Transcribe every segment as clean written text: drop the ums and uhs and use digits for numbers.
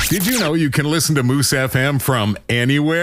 Did you know you can listen to Moose FM from anywhere?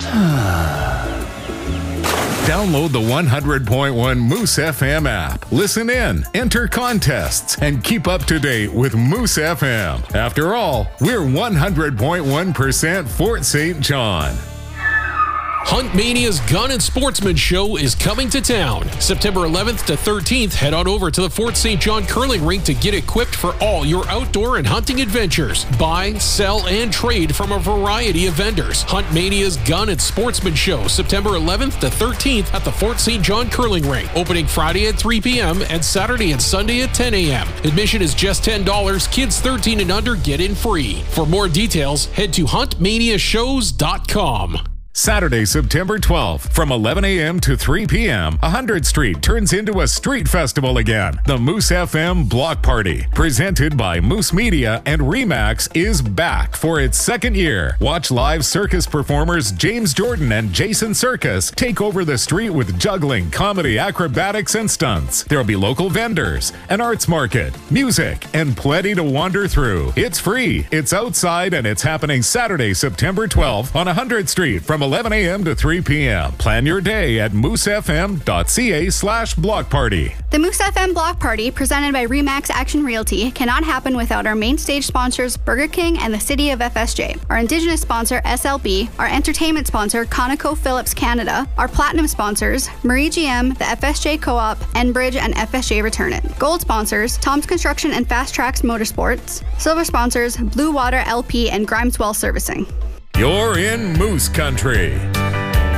Download the 100.1 Moose FM app. Listen in, enter contests, and keep up to date with Moose FM. After all, we're 100.1% Fort St. John. Hunt Mania's Gun and Sportsman Show is coming to town. September 11th to 13th, head on over to the Fort St. John Curling Rink to get equipped for all your outdoor and hunting adventures. Buy, sell, and trade from a variety of vendors. Hunt Mania's Gun and Sportsman Show, September 11th to 13th at the Fort St. John Curling Rink. Opening Friday at 3 p.m. and Saturday and Sunday at 10 a.m. Admission is just $10. Kids 13 and under get in free. For more details, head to huntmaniashows.com. Saturday, September 12th, from 11 a.m. to 3 p.m., 100th Street turns into a street festival again. The Moose FM Block Party, presented by Moose Media and Remax, is back for its second year. Watch live circus performers James Jordan and Jason Circus take over the street with juggling, comedy, acrobatics, and stunts. There'll be local vendors, an arts market, music, and plenty to wander through. It's free, it's outside, and it's happening Saturday, September 12th on 100th Street from 11 a.m. to 3 p.m. Plan your day at moosefm.ca/block party. The Moose FM Block Party, presented by Remax Action Realty, cannot happen without our main stage sponsors, Burger King and the City of FSJ, our Indigenous sponsor, SLB, our entertainment sponsor, ConocoPhillips Canada, our Platinum sponsors, Marie GM, the FSJ Co-op, Enbridge, and FSJ Return It. Gold sponsors, Tom's Construction and Fast Tracks Motorsports. Silver sponsors, Blue Water LP and Grimes Well Servicing. You're in Moose Country.